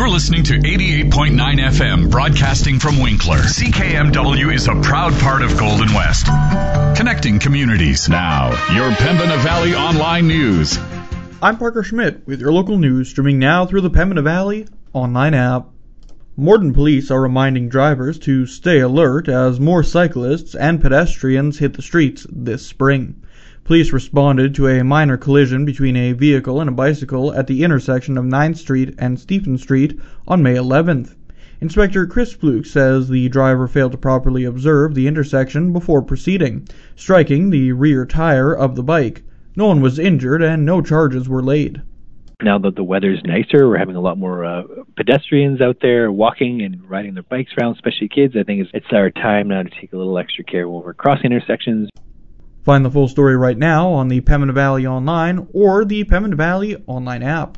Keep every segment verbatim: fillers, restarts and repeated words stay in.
You're listening to eighty-eight point nine F M, broadcasting from Winkler. C K M W is a proud part of Golden West, connecting communities. Now, your Pembina Valley Online News. I'm Parker Schmidt with your local news, streaming now through the Pembina Valley Online app. Morden police are reminding drivers to stay alert as more cyclists and pedestrians hit the streets this spring. Police responded to a minor collision between a vehicle and a bicycle at the intersection of ninth Street and Stephen Street on May eleventh. Inspector Chris Fluke says the driver failed to properly observe the intersection before proceeding, striking the rear tire of the bike. No one was injured and no charges were laid. Now that the weather's nicer, we're having a lot more uh, pedestrians out there walking and riding their bikes around, especially kids. I think it's, it's our time now to take a little extra care when we're crossing intersections. Find the full story right now on the Pembina Valley Online or the Pembina Valley Online app.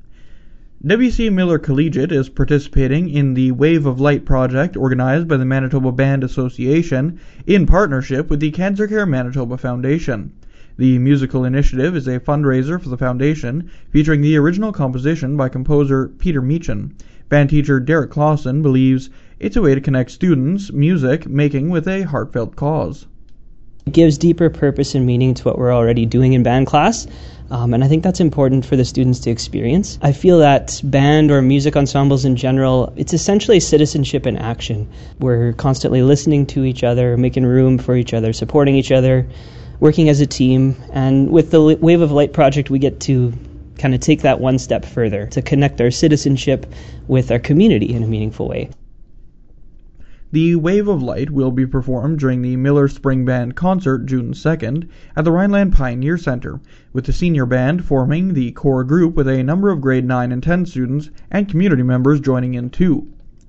W C Miller Collegiate is participating in the Wave of Light project organized by the Manitoba Band Association in partnership with the Cancer Care Manitoba Foundation. The musical initiative is a fundraiser for the foundation, featuring the original composition by composer Peter Meechan. Band teacher Derek Clausen believes it's a way to connect students' music making with a heartfelt cause. It gives deeper purpose and meaning to what we're already doing in band class, um, and I think that's important for the students to experience. I feel that band or music ensembles in general, it's essentially citizenship in action. We're constantly listening to each other, making room for each other, supporting each other, working as a team, and with the Wave of Light project we get to kind of take that one step further, to connect our citizenship with our community in a meaningful way. The Wave of Light will be performed during the Miller Spring Band concert June second at the Rhineland Pioneer Centre, with the senior band forming the core group with a number of grade nine and ten students and community members joining in too.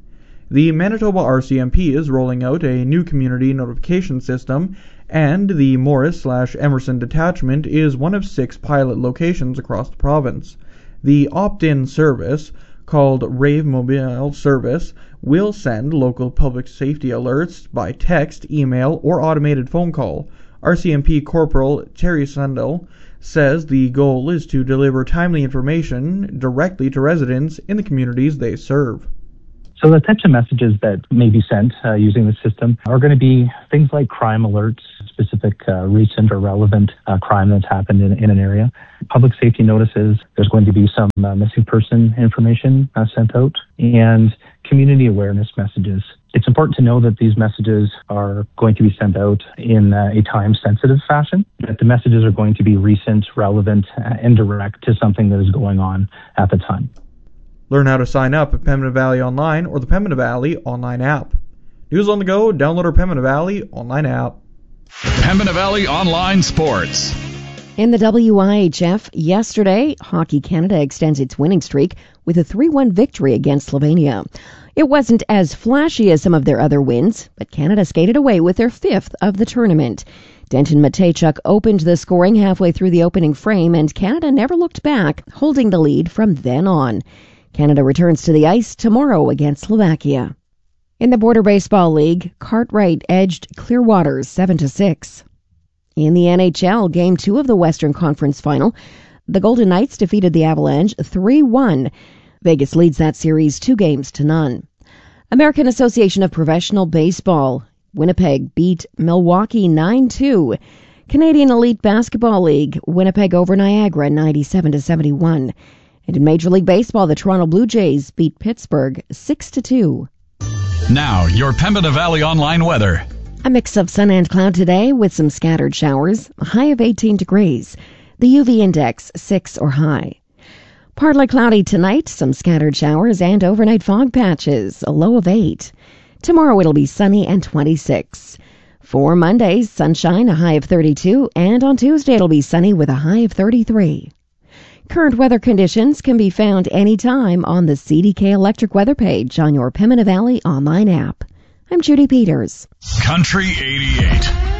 The Manitoba R C M P is rolling out a new community notification system, and the Morris slash Emerson detachment is one of six pilot locations across the province. The opt-in service, called Rave Mobile Service, will send local public safety alerts by text, email, or automated phone call. R C M P Corporal Terry Sundell says the goal is to deliver timely information directly to residents in the communities they serve. So the types of messages that may be sent uh, using the system are going to be things like crime alerts, specific uh, recent or relevant uh, crime that's happened in, in an area, public safety notices. There's going to be some uh, missing person information uh, sent out, and community awareness messages. It's important to know that these messages are going to be sent out in uh, a time-sensitive fashion, that the messages are going to be recent, relevant, uh, and direct to something that is going on at the time. Learn how to sign up at Pembina Valley Online or the Pembina Valley Online app. News on the go, download our Pembina Valley Online app. Pembina Valley Online Sports. In the W I H F, yesterday, Hockey Canada extends its winning streak with a three one victory against Slovenia. It wasn't as flashy as some of their other wins, but Canada skated away with their fifth of the tournament. Denton Matejchuk opened the scoring halfway through the opening frame, and Canada never looked back, holding the lead from then on. Canada returns to the ice tomorrow against Slovakia. In the Border Baseball League, Cartwright edged Clearwater seven to six. In the N H L, Game two of the Western Conference Final, the Golden Knights defeated the Avalanche three one. Vegas leads that series two games to none. American Association of Professional Baseball, Winnipeg beat Milwaukee nine two. Canadian Elite Basketball League, Winnipeg over Niagara ninety-seven to seventy-one. And in Major League Baseball, the Toronto Blue Jays beat Pittsburgh six to two. Now, your Pembina Valley Online weather. A mix of sun and cloud today with some scattered showers, a high of eighteen degrees. The U V index six or high. Partly cloudy tonight, some scattered showers and overnight fog patches, a low of eight. Tomorrow it'll be sunny and twenty-six. For Monday, sunshine, a high of thirty-two, and on Tuesday it'll be sunny with a high of thirty-three. Current weather conditions can be found anytime on the C D K Electric weather page on your Pembina Valley Online app. I'm Judy Peters. Country eighty-eight.